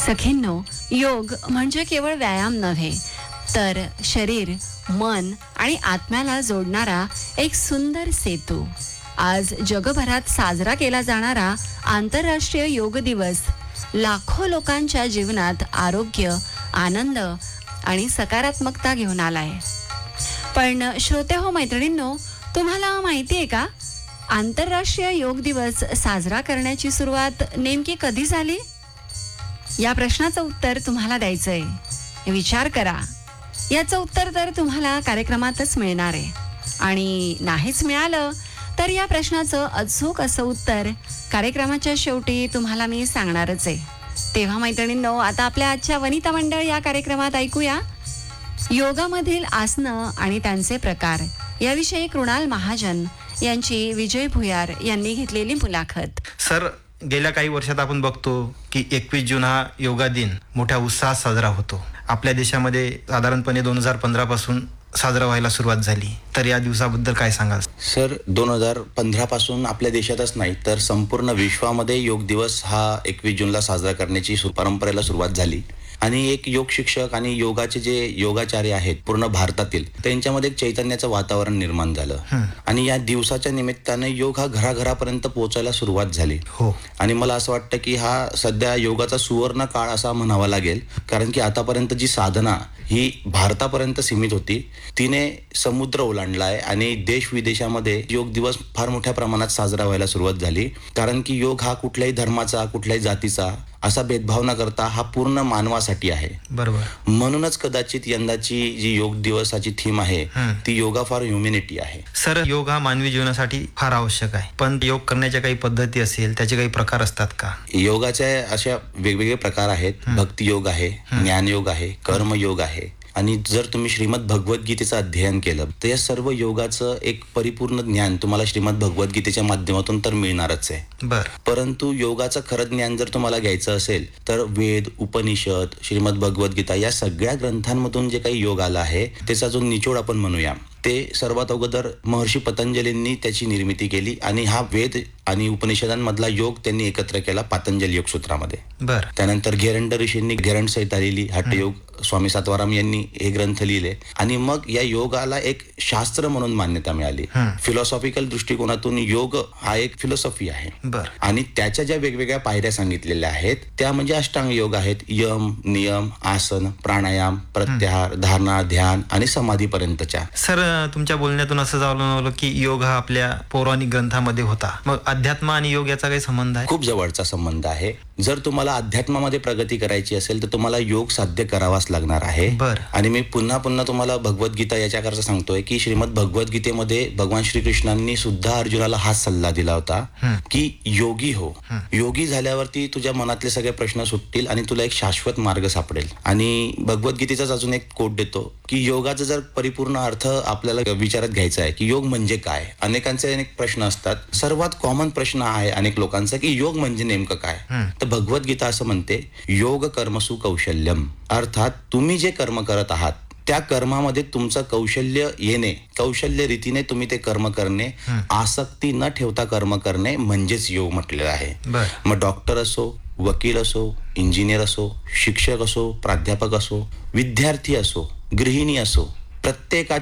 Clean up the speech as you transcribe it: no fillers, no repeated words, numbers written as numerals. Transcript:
सखींनो, योग म्हणजे केवळ व्यायाम नव्हे, तर शरीर, मन आणि आत्म्याला जोडणारा एक सुंदर सेतू. आज जगभरात साजरा केला जाणारा आंतरराष्ट्रीय योग दिवस लाखो लोकांच्या जीवनात आरोग्य, आनंद आणि सकारात्मकता घेऊन आलाय. पण श्रोते हो मैत्रिणींनो, तुम्हाला माहिती आहे का, आंतरराष्ट्रीय योग दिवस साजरा करण्याची सुरुवात नेमकी कधी झाली? या प्रश्नाचं उत्तर तुम्हाला द्यायचंय. विचार करा. याचं उत्तर तर तुम्हाला कार्यक्रमातच मिळणार आहे. आणि नाहीच मिळालं तर या प्रश्नाचं अचूक असं उत्तर कार्यक्रमाच्या शेवटी तुम्हाला मी सांगणारच आहे. तेव्हा मैत्रिणींनो, आता आपल्या आजच्या वनिता मंडळ या कार्यक्रमात ऐकूया योगामधील आसनं आणि त्यांचे प्रकार याविषयी कृणाल महाजन यांची विजय भुयार यांनी घेतलेली मुलाखत. सर, गेल्या काही वर्षात आपण बघतो की 21 जून हा योगा दिन मोठ्या उत्साहात साजरा होतो. आपल्या देशामध्ये साधारणपणे 2015 पासून साजरा व्हायला सुरुवात झाली. तर या दिवसाबद्दल काय सांगाल? सर, 2015 पासून आपल्या देशातच नाही तर संपूर्ण विश्वामध्ये योग दिवस हा 21 जूनला साजरा करण्याची परंपरेला सुरुवात झाली. आणि एक योग शिक्षक आणि योगाचे जे योगाचार्य आहेत पूर्ण भारतातील, त्यांच्यामध्ये एक चैतन्याचं वातावरण निर्माण झालं. आणि या दिवसाच्या निमित्ताने योग हा घराघरापर्यंत पोहोचायला सुरुवात झाली. आणि मला असं वाटतं की हा सध्या योगाचा सुवर्ण काळ असा म्हणावा लागेल, कारण की आतापर्यंत जी साधना ही भारतापर्यंत सीमित होती, तिने समुद्र ओलांडलाय आणि देश विदेशामध्ये योग दिवस फार मोठ्या प्रमाणात साजरा व्हायला सुरुवात झाली. कारण की योग हा कुठल्याही धर्माचा, कुठल्याही जातीचा असा भेदभाव न करता हा पूर्ण मानवासाठी आहे. बरोबर. म्हणूनच कदाचित यंदाची जी योग दिवसाची थीम आहे ती योगा फॉर ह्युमॅनिटी आहे. सर, योग हा मानवी जीवनासाठी फार आवश्यक आहे, पण योग करण्याच्या काही पद्धती असेल, त्याचे काही प्रकार असतात का? योगाचे अशा वेगवेगळे प्रकार आहेत. भक्ती योग आहे, ज्ञान योग आहे, कर्मयोग आहे. आणि जर तुम्ही श्रीमद भगवद्गीतेचं अध्ययन केलं तर या सर्व योगाचं एक परिपूर्ण ज्ञान तुम्हाला श्रीमद भगवद्गीतेच्या माध्यमातून तर मिळणारच आहे. परंतु योगाचं खरं ज्ञान जर तुम्हाला घ्यायचं असेल तर वेद, उपनिषद, श्रीमद भगवद्गीता या सगळ्या ग्रंथांमधून जे काही योग आला आहे त्याचा जो निचोड आपण म्हणूया, ते सर्वात अगोदर महर्षी पतंजलींनी त्याची निर्मिती केली. आणि हा वेद आणि उपनिषदांमधला योग त्यांनी एकत्र केला पातंजली योग सूत्रामध्ये. त्यानंतर घेरंड ऋषींनी घेरंड संहिता लिहिली, हठयोग. स्वामी सातवाराम यांनी हे ग्रंथ लिहिले. आणि मग या योगाला एक शास्त्र म्हणून मान्यता मिळाली. फिलॉसॉफिकल दृष्टिकोनातून योग हा एक फिलॉसॉफी आहे. आणि त्याच्या ज्या वेगवेगळ्या पायऱ्या सांगितलेल्या आहेत त्या म्हणजे अष्टांग योग आहेत. यम, नियम, आसन, प्राणायाम, प्रत्याहार, धारणा, ध्यान आणि समाधीपर्यंतच्या. सर, तुमच्या बोलण्यातून असं जाणवलं की योग हा आपल्या पौराणिक ग्रंथामध्ये होता. मग अध्यात्म आणि योग याचा काही संबंध आहे? खूप जवळचा संबंध आहे. जर तुम्हाला अध्यात्मामध्ये प्रगती करायची असेल तर तुम्हाला योग साध्य करावाच लागणार आहे. आणि मी पुन्हा पुन्हा तुम्हाला भगवद्गीता याच्याकरता सांगतोय की श्रीमद भगवद्गीतेमध्ये भगवान श्रीकृष्णांनी सुद्धा अर्जुनाला हाच सल्ला दिला होता की योगी हो. योगी झाल्यावरती तुझ्या मनातले सगळे प्रश्न सुटतील आणि तुला एक शाश्वत मार्ग सापडेल. आणि भगवद्गीतेचाच अजून एक कोट देतो की योगाचा जर परिपूर्ण अर्थ आपल्याला विचारात घ्यायचा आहे की योग म्हणजे काय. अनेकांचे अनेक प्रश्न असतात. सर्वात कॉमन प्रश्न आहे अनेक लोकांचा की योग म्हणजे नेमकं काय. तर भगवद्गीता असं म्हणते, योग कर्मसु कौशल्यम. अर्थात तुम्ही जे कर्म करत आहात त्या कर्मामध्ये तुमचं कौशल्य येणे, कौशल्य रीतीने तुम्ही ते कर्म करणे, आसक्ती न ठेवता कर्म करणे म्हणजेच योग म्हटलेलं आहे. मग डॉक्टर असो, वकील असो, इंजिनियर असो, शिक्षक असो, प्राध्यापक असो, विद्यार्थी असो, गृहिणी असो, प्रत्येकाच्या